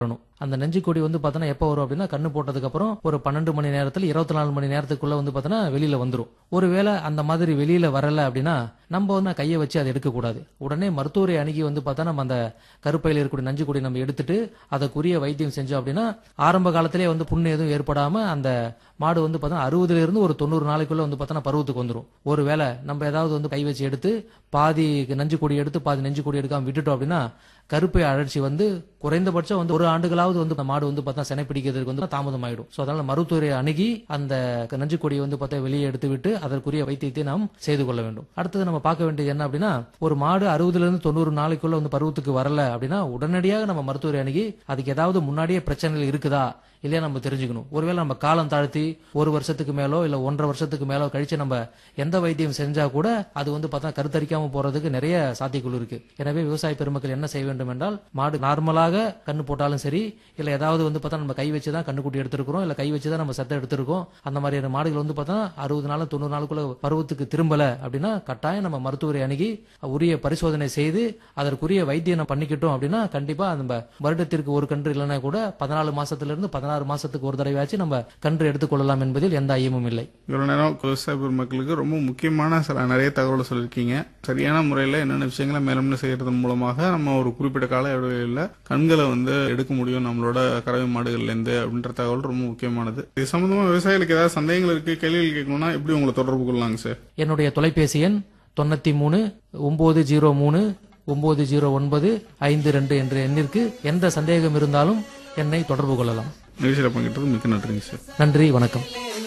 அந்த நெஞ்சுக்கொடி வந்து பார்த்தோன்னா எப்போ வரும் அப்படின்னா கண்ணு போட்டதுக்கு அப்புறம் ஒரு 12 மணி நேரத்துல 24 மணி நேரத்துக்குள்ள வந்து பார்த்தோன்னா வெளியில வந்துரும். ஒருவேளை அந்த மாதிரி வெளியில வரல அப்படின்னா நம்ம வந்து கையை வச்சு அதை எடுக்கக்கூடாது. உடனே மருத்துவரை அணுகி வந்து பார்த்தா நம்ம அந்த கருப்பையில் இருக்கக்கூடிய நஞ்சுக்கொடி நம்ம எடுத்துட்டு அதற்குரிய வைத்தியம் செஞ்சோம் அப்படின்னா ஆரம்ப காலத்திலே வந்து புண்ணு எதுவும் ஏற்படாம அந்த மாடு வந்து பார்த்தா 60ல இருந்து ஒரு 90 நாளைக்குள்ள வந்து பார்த்தா பருவத்துக்கு வந்துடும். ஒருவேளை நம்ம ஏதாவது வந்து கை வச்சு எடுத்து பாதி நஞ்சுக்கொடி எடுத்து பாதி நெஞ்சுக்கொடி எடுக்காம விட்டுட்டோம் அப்படின்னா கருப்பை அழற்சி வந்து குறைந்தபட்சம் வந்து ஒரு ஆண்டுகளாவது வந்து மாடு வந்து பார்த்தா செனை பிடிக்கிறதுக்கு வந்து தாமதம் ஆயிடும். சோ அதனால மருத்துவரை அணுகி அந்த நஞ்சுக்கொடியை வந்து பார்த்தா வெளியே எடுத்து விட்டு அதற்குரிய வைத்தியத்தை நாம் செய்து கொள்ள வேண்டும். அடுத்தது நம்ம பார்க்க வேண்டியது என்ன அப்படின்னா ஒரு மாடு 60ல இருந்து 90 நாளைக்குள்ள வந்து பருவத்துக்கு வரல அப்படின்னா உடனடியாக நம்ம மருத்துவரை அணுகி அதுக்கு ஏதாவது முன்னாடியே பிரச்சனைகள் இருக்குதா இல்லையா நம்ம தெரிஞ்சுக்கணும். ஒருவேளை நம்ம காலம் தாழ்த்தி 1 வருஷத்துக்கு மேலோ இல்ல 1.5 வருஷத்துக்கு மேலோ கழிச்சு நம்ம எந்த வைத்தியம் செஞ்சா கூட அது வந்து பார்த்தா கருத்தரிக்காம போறதுக்கு நிறைய சாத்தியக்குழு இருக்கு. எனவே விவசாய பெருமக்கள் என்ன செய்ய வேண்டும் என்றால் மாடு நார்மலாக கண்ணு போட்டாலும் சரி இல்ல ஏதாவது வந்து பார்த்தா நம்ம கை வச்சுதான் கண்ணுக்குட்டி எடுத்திருக்கிறோம் இல்ல கை வச்சுதான் நம்ம சத்தை எடுத்திருக்கோம் அந்த மாதிரியான மாடுகள் வந்து பார்த்தா 60 நாள் 90 நாளுக்குள்ள பருவத்துக்கு திரும்பல அப்படின்னா கட்டாயம் நம்ம மருத்துவரை அணுகி உரிய பரிசோதனை செய்து அதற்குரிய வைத்தியம் பண்ணிக்கிட்டோம் அப்படின்னா கண்டிப்பா நம்ம வருடத்திற்கு ஒரு கன்று இல்லைன்னா கூட 14 மாசத்துல இருந்து 16 மாசத்துக்கு ஒரு தடவையாச்சு நம்ம கன்று எடுத்துக்கொள்ளலாம் என்பதில் எந்த ஐயமும் இல்லை. இவ்வளவு நேரம் விவசாய பெருமக்களுக்கு ரொம்ப முக்கியமான நிறைய தகவலை சொல்லியிருக்கீங்க. சரியான முறையில் என்னென்ன விஷயங்களை மேலும் செய்யறதன் மூலமாக நம்ம ஒரு குறிப்பிட்ட கால இடைவெளியில் கண்களை வந்து எடுக்க முடியும் நம்மளோட கறவை மாடுகள்ல இருந்து அப்படின்ற தகவல் ரொம்ப முக்கியமானது. இது சம்பந்தமா விவசாயிகளுக்கு ஏதாவது சந்தேகங்கள் இருக்கு கேள்விகள் கேட்கணும்னா எப்படி உங்களை தொடர்பு கொள்ளலாங்க சார்? என்னுடைய தொலைபேசி எண் 93 903 909 52 என்ற எண்ணிற்கு எந்த சந்தேகம் இருந்தாலும் என்னை தொடர்பு கொள்ளலாம். நிகழ்ச்சியில் பங்கேற்றது மிக்க நன்றிங்க சார். நன்றி, வணக்கம்.